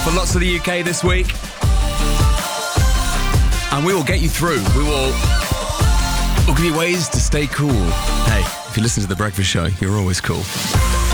for lots of the UK this week. And we will get you through. We'll give you ways to stay cool. Hey, if you listen to The Breakfast Show, you're always cool.